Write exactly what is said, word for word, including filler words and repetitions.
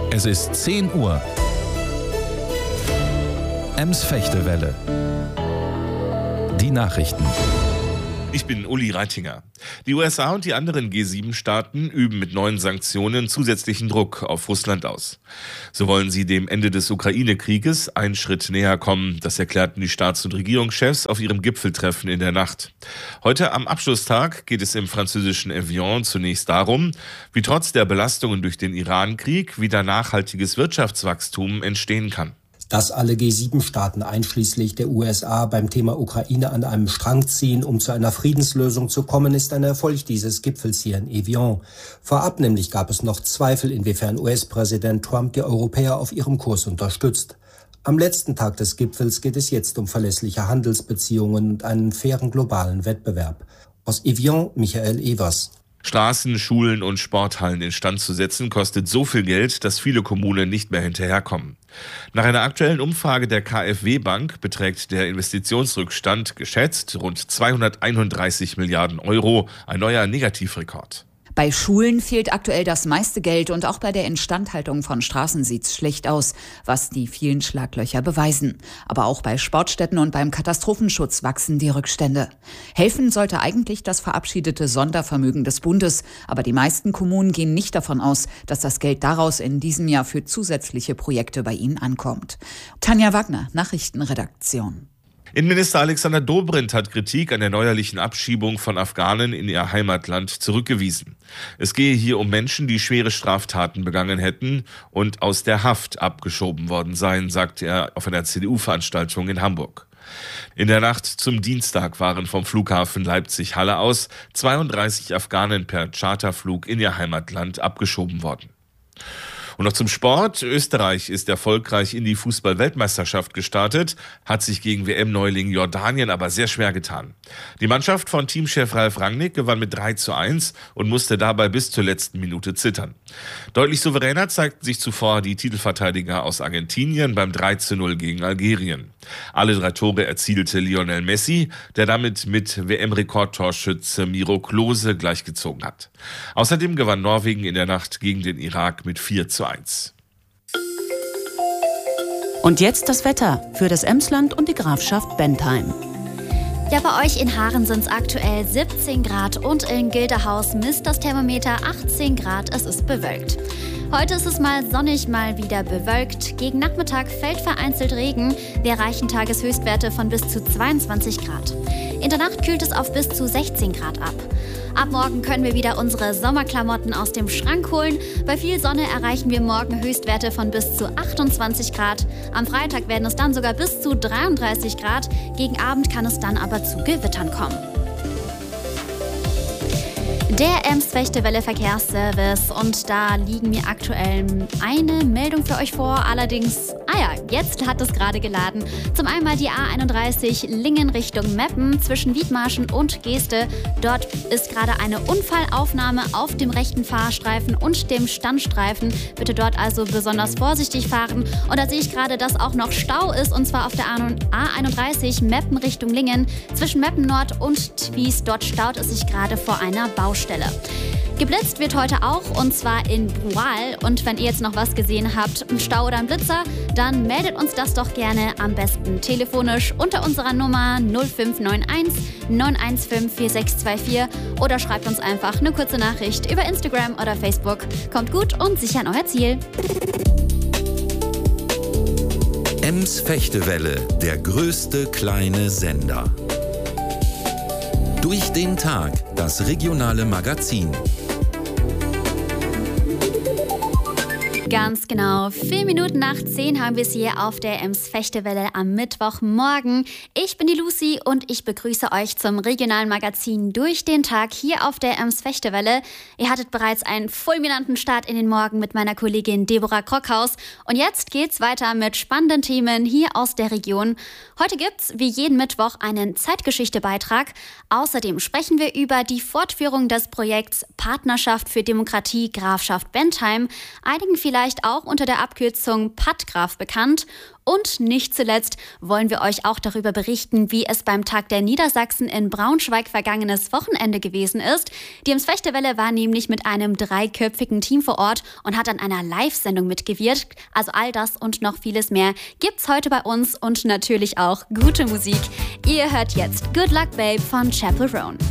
Es ist zehn Uhr. Ems Fechtewelle. Die Nachrichten. Ich bin Uli Reitinger. Die U S A und die anderen G sieben Staaten üben mit neuen Sanktionen zusätzlichen Druck auf Russland aus. So wollen sie dem Ende des Ukraine-Krieges einen Schritt näher kommen. Das erklärten die Staats- und Regierungschefs auf ihrem Gipfeltreffen in der Nacht. Heute am Abschlusstag geht es im französischen Evian zunächst darum, wie trotz der Belastungen durch den Iran-Krieg wieder nachhaltiges Wirtschaftswachstum entstehen kann. Dass alle G sieben Staaten einschließlich der U S A beim Thema Ukraine an einem Strang ziehen, um zu einer Friedenslösung zu kommen, ist ein Erfolg dieses Gipfels hier in Evian. Vorab nämlich gab es noch Zweifel, inwiefern U S-Präsident Trump die Europäer auf ihrem Kurs unterstützt. Am letzten Tag des Gipfels geht es jetzt um verlässliche Handelsbeziehungen und einen fairen globalen Wettbewerb. Aus Evian, Michael Evers. Straßen, Schulen und Sporthallen instand zu setzen, kostet so viel Geld, dass viele Kommunen nicht mehr hinterherkommen. Nach einer aktuellen Umfrage der KfW-Bank beträgt der Investitionsrückstand geschätzt rund zweihunderteinunddreißig Milliarden Euro, ein neuer Negativrekord. Bei Schulen fehlt aktuell das meiste Geld und auch bei der Instandhaltung von Straßen sieht's schlecht aus, was die vielen Schlaglöcher beweisen. Aber auch bei Sportstätten und beim Katastrophenschutz wachsen die Rückstände. Helfen sollte eigentlich das verabschiedete Sondervermögen des Bundes, aber die meisten Kommunen gehen nicht davon aus, dass das Geld daraus in diesem Jahr für zusätzliche Projekte bei ihnen ankommt. Tanja Wagner, Nachrichtenredaktion. Innenminister Alexander Dobrindt hat Kritik an der neuerlichen Abschiebung von Afghanen in ihr Heimatland zurückgewiesen. Es gehe hier um Menschen, die schwere Straftaten begangen hätten und aus der Haft abgeschoben worden seien, sagte er auf einer C D U-Veranstaltung in Hamburg. In der Nacht zum Dienstag waren vom Flughafen Leipzig-Halle aus zweiunddreißig Afghanen per Charterflug in ihr Heimatland abgeschoben worden. Und noch zum Sport. Österreich ist erfolgreich in die Fußball-Weltmeisterschaft gestartet, hat sich gegen W M-Neuling Jordanien aber sehr schwer getan. Die Mannschaft von Teamchef Ralf Rangnick gewann mit drei zu eins und musste dabei bis zur letzten Minute zittern. Deutlich souveräner zeigten sich zuvor die Titelverteidiger aus Argentinien beim drei zu null gegen Algerien. Alle drei Tore erzielte Lionel Messi, der damit mit W M-Rekordtorschütze Miro Klose gleichgezogen hat. Außerdem gewann Norwegen in der Nacht gegen den Irak mit vier zu eins. Und jetzt das Wetter für das Emsland und die Grafschaft Bentheim. Ja, bei euch in Haaren sind es aktuell siebzehn Grad und in Gilderhaus misst das Thermometer achtzehn Grad. Es ist bewölkt. Heute ist es mal sonnig, mal wieder bewölkt. Gegen Nachmittag fällt vereinzelt Regen. Wir erreichen Tageshöchstwerte von bis zu zweiundzwanzig Grad. In der Nacht kühlt es auf bis zu sechzehn Grad ab. Ab morgen können wir wieder unsere Sommerklamotten aus dem Schrank holen. Bei viel Sonne erreichen wir morgen Höchstwerte von bis zu achtundzwanzig Grad. Am Freitag werden es dann sogar bis zu dreiunddreißig Grad. Gegen Abend kann es dann aber zu Gewittern kommen. Der Ems Fechtewelle Verkehrsservice, und da liegen mir aktuell eine Meldung für euch vor, allerdings, ah ja, jetzt hat es gerade geladen. Zum einen mal die A einunddreißig Lingen Richtung Meppen zwischen Wiedmarschen und Geeste. Dort ist gerade eine Unfallaufnahme auf dem rechten Fahrstreifen und dem Standstreifen. Bitte dort also besonders vorsichtig fahren. Und da sehe ich gerade, dass auch noch Stau ist, und zwar auf der A einunddreißig Meppen Richtung Lingen. Zwischen Meppen Nord und Twies, dort staut es sich gerade vor einer Baustelle. Geblitzt wird heute auch, und zwar in Brual. Und wenn ihr jetzt noch was gesehen habt, einen Stau oder einen Blitzer, dann meldet uns das doch gerne am besten telefonisch unter unserer Nummer null fünf neun eins neun eins fünf vier sechs zwei vier oder schreibt uns einfach eine kurze Nachricht über Instagram oder Facebook. Kommt gut und sicher an euer Ziel. Ems Fechtewelle, der größte kleine Sender. Durch den Tag, das regionale Magazin. Ganz genau. Vier Minuten nach zehn haben wir es hier auf der Ems Fechtewelle am Mittwochmorgen. Ich bin die Lucy und ich begrüße euch zum regionalen Magazin Durch den Tag hier auf der Ems Fechtewelle. Ihr hattet bereits einen fulminanten Start in den Morgen mit meiner Kollegin Deborah Krockhaus. Und jetzt geht's weiter mit spannenden Themen hier aus der Region. Heute gibt's wie jeden Mittwoch einen Zeitgeschichte-Beitrag. Außerdem sprechen wir über die Fortführung des Projekts Partnerschaft für Demokratie Grafschaft Bentheim. Einigen vielleicht vielleicht auch unter der Abkürzung Pattgraf bekannt. Und nicht zuletzt wollen wir euch auch darüber berichten, wie es beim Tag der Niedersachsen in Braunschweig vergangenes Wochenende gewesen ist. Die Ems Fechte-Welle war nämlich mit einem dreiköpfigen Team vor Ort und hat an einer Live-Sendung mitgewirkt. Also all das und noch vieles mehr gibt's heute bei uns und natürlich auch gute Musik. Ihr hört jetzt Good Luck Babe von Chappell Roan.